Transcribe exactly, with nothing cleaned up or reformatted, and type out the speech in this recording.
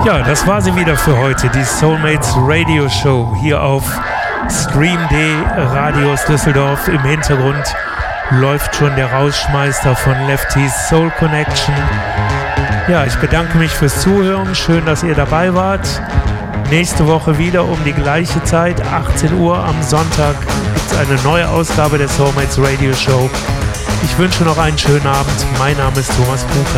Ja, das war sie wieder für heute, die Soulmates Radio Show hier auf Stream D Radios Düsseldorf. Im Hintergrund läuft schon der Rausschmeißer von Lefty's Soul Connection. Ja, ich bedanke mich fürs Zuhören. Schön, dass ihr dabei wart. Nächste Woche wieder um die gleiche Zeit, achtzehn Uhr am Sonntag, gibt es eine neue Ausgabe der Soulmates Radio Show. Ich wünsche noch einen schönen Abend. Mein Name ist Thomas Bucher.